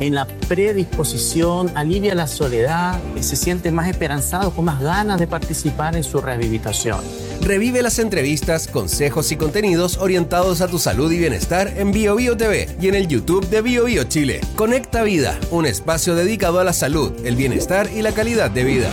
en la predisposición, alivia la soledad, se siente más esperanzado, con más ganas de participar en su rehabilitación. Revive las entrevistas, consejos y contenidos orientados a tu salud y bienestar en BioBio TV y en el YouTube de BioBio Chile. Conecta Vida, un espacio dedicado a la salud, el bienestar y la calidad de vida.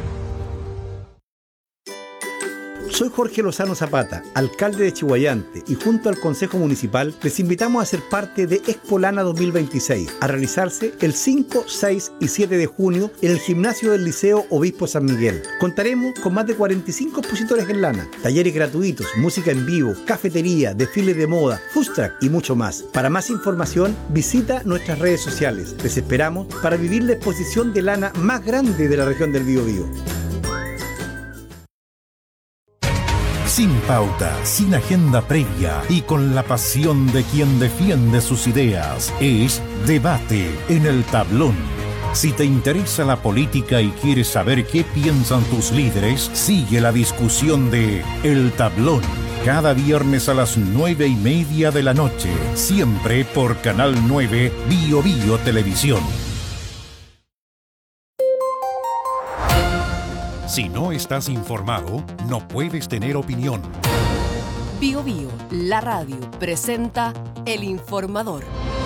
Soy Jorge Lozano Zapata, alcalde de Chihhuayante, y junto al Consejo Municipal les invitamos a ser parte de Expo Lana 2026, a realizarse el 5, 6 y 7 de junio en el gimnasio del Liceo Obispo San Miguel. Contaremos con más de 45 expositores en lana, talleres gratuitos, música en vivo, cafetería, desfiles de moda, food truck y mucho más. Para más información, visita nuestras redes sociales. Les esperamos para vivir la exposición de lana más grande de la región del Biobío. Sin pauta, sin agenda previa y con la pasión de quien defiende sus ideas. Es Debate en el Tablón. Si te interesa la política y quieres saber qué piensan tus líderes, sigue la discusión de El Tablón. Cada viernes a las 9:30 de la noche. Siempre por Canal 9 BioBio Televisión. Si no estás informado, no puedes tener opinión. BioBio, la radio, presenta El Informador.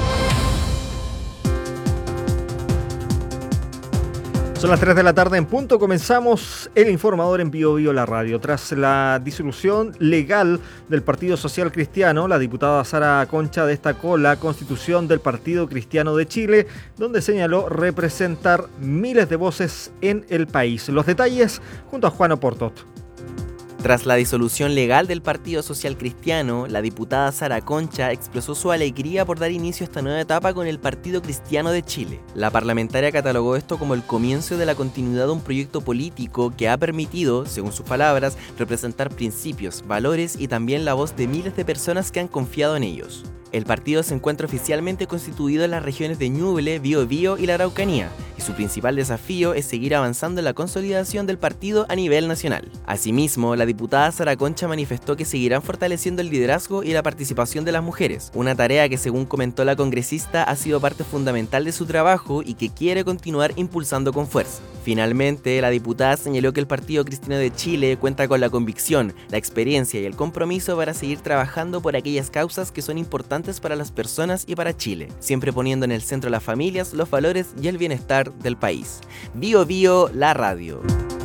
Son las 3 de la tarde en punto. Comenzamos El Informador en BioBio, la radio. Tras la disolución legal del Partido Social Cristiano, la diputada Sara Concha destacó la constitución del Partido Cristiano de Chile, donde señaló representar miles de voces en el país. Los detalles junto a Juan Oportot. Tras la disolución legal del Partido Social Cristiano, la diputada Sara Concha expresó su alegría por dar inicio a esta nueva etapa con el Partido Cristiano de Chile. La parlamentaria catalogó esto como el comienzo de la continuidad de un proyecto político que ha permitido, según sus palabras, representar principios, valores y también la voz de miles de personas que han confiado en ellos. El partido se encuentra oficialmente constituido en las regiones de Ñuble, Biobío y la Araucanía, y su principal desafío es seguir avanzando en la consolidación del partido a nivel nacional. Asimismo, la diputada Sara Concha manifestó que seguirán fortaleciendo el liderazgo y la participación de las mujeres, una tarea que, según comentó la congresista, ha sido parte fundamental de su trabajo y que quiere continuar impulsando con fuerza. Finalmente, la diputada señaló que el Partido Cristiano de Chile cuenta con la convicción, la experiencia y el compromiso para seguir trabajando por aquellas causas que son importantes para las personas y para Chile, siempre poniendo en el centro las familias, los valores y el bienestar del país. BioBio, la radio.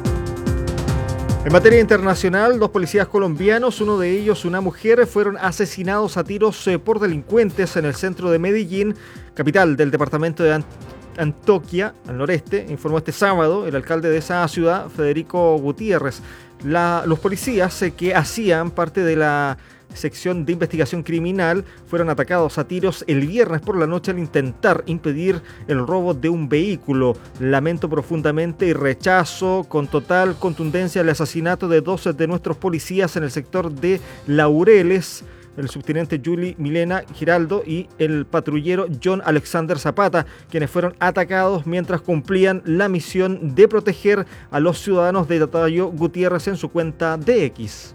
En materia internacional, 2 policías colombianos, uno de ellos una mujer, fueron asesinados a tiros por delincuentes en el centro de Medellín, capital del departamento de Antioquia, al noreste, informó este sábado el alcalde de esa ciudad, Federico Gutiérrez. Los policías que hacían parte de la sección de investigación criminal fueron atacados a tiros el viernes por la noche al intentar impedir el robo de un vehículo. Lamento profundamente y rechazo con total contundencia el asesinato de 2 de nuestros policías en el sector de Laureles, el subteniente Julie Milena Giraldo y el patrullero John Alexander Zapata, quienes fueron atacados mientras cumplían la misión de proteger a los ciudadanos, detalló Gutiérrez en su cuenta de X.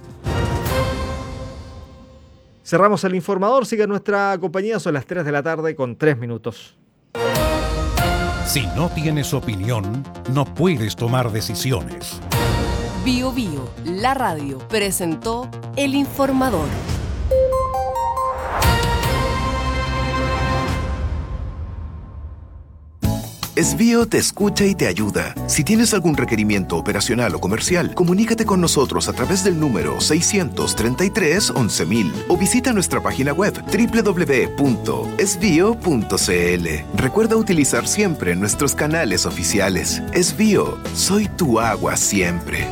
Cerramos El Informador, sigue nuestra compañía, son las 3 de la tarde con 3 minutos. Si no tienes opinión, no puedes tomar decisiones. BioBio, la radio, presentó El Informador. SBio te escucha y te ayuda. Si tienes algún requerimiento operacional o comercial, comunícate con nosotros a través del número 633-11000 o visita nuestra página web www.sbio.cl. Recuerda utilizar siempre nuestros canales oficiales. SBio, soy tu agua siempre.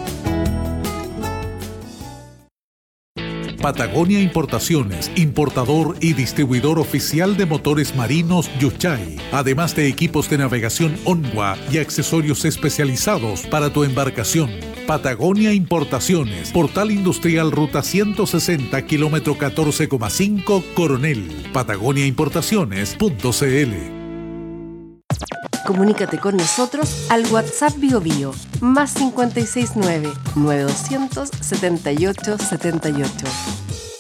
Patagonia Importaciones, importador y distribuidor oficial de motores marinos Yuchay, además de equipos de navegación Onwa y accesorios especializados para tu embarcación. Patagonia Importaciones, Portal Industrial Ruta 160, kilómetro 14,5, Coronel. patagoniaimportaciones.cl. Comunícate con nosotros al WhatsApp BioBio, más 569 9200 7878.